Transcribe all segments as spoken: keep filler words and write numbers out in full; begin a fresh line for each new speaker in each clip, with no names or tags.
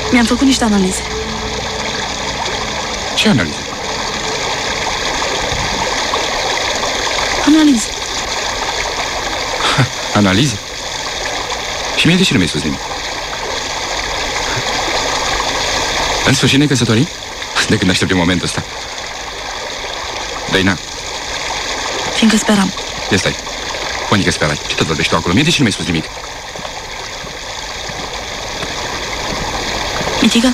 Mi-am făcut niște analize.
Ce analize?
Analize.
Ha, analize? Și mie de ce nu mi-ai spus nimic? În sfârșit ne căsătorim? De când aștepți momentul ăsta? Dăina.
Fiindcă speram.
Ia stai. Monica, sperai. Ce tot vorbești tu acolo? Mie de ce nu mi-ai spus nimic?
Mitică?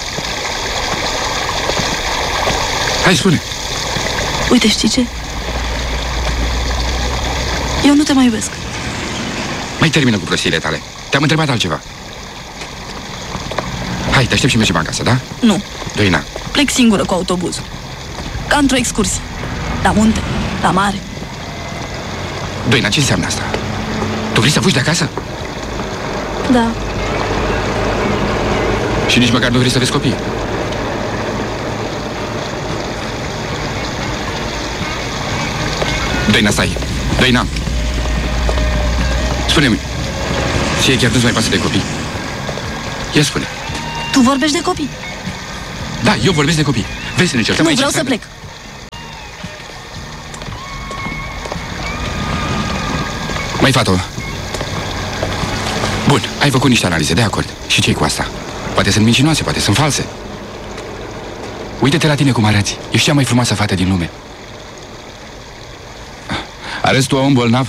Hai, spune.
Uite, știi ce? Eu nu te mai iubesc.
Mai termină cu prostiile tale. Te-am întrebat altceva. Hai, te aștept și mergem acasă, da?
Nu.
Doina.
Plec singură cu autobuzul. Ca într-o excursie. La munte, la mare.
Doina, ce înseamnă asta? Tu vrei să fugi de acasă?
Da.
Și nici măcar nu vrei să vezi copii? Doina, stai. Doina. Spune-mi. Ție chiar nu-ți mai pasă de copii? Ia spune.
Tu vorbești de copii?
Da, eu vorbesc de copii. Vrei să ne certăm
Nu,
aici?
vreau să plec.
Mai fată. Bun, ai făcut niște analize, de acord. Și ce-i cu asta? Poate sunt mincinoase, poate sunt false. Uite-te la tine cum arăți. Ești cea mai frumoasă fată din lume. Arăți tu om bolnav?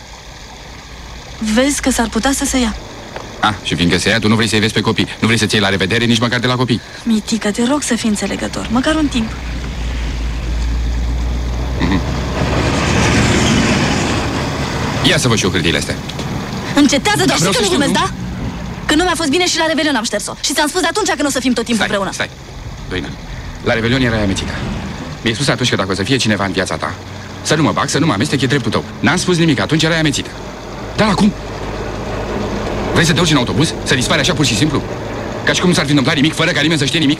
Vezi că s-ar putea să se ia.
Ah, și fiindcă se ia, tu nu vrei să-i vezi pe copii. Nu vrei să-ți iei la revedere nici măcar de la copii.
Mitică, te rog să fii înțelegător. Măcar un timp.
Mm-hmm. Ia să văd și eu hârtiile astea.
Încetează, dar știi că nu
știu,
glumesc,
nu?
da? Că nu mi-a fost bine și la Revelion am șters-o. Și ți-am spus de atunci că nu o să fim tot timpul
stai,
împreună.
Stai, Doina. La Revelion era amețica. Mi-ai spus atunci că dacă o să fie cineva în viața ta, să nu mă bag, să nu mă amestec, e dreptul tău. N-am spus nimic, atunci erai amețită. Dar acum? Vrei să te urci în autobuz? Să dispari așa pur și simplu? Ca și cum nu s-ar fi întâmplat nimic, fără ca nimeni să știe nimic?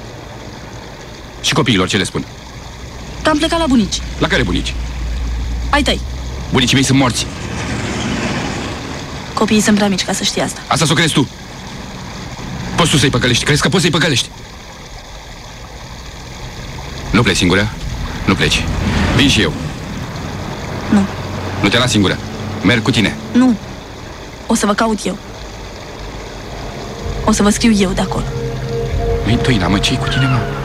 Și copiilor ce le spun?
Că am plecat la bunici.
La care bunici?
Ai tăi.
Bunicii mei sunt morți.
Copiii sunt prea mici ca să știi asta.
Asta s-o crezi tu. Poți tu să-i păcălești? Crezi că poți să-i păcălești? Nu pleci singură? Nu pleci. Vin și eu.
Nu.
Nu te las singură. Merg cu tine.
Nu. O să vă caut eu. O să vă scriu eu de acolo.
Măi, Doina, mă, ce-i cu tine, mă?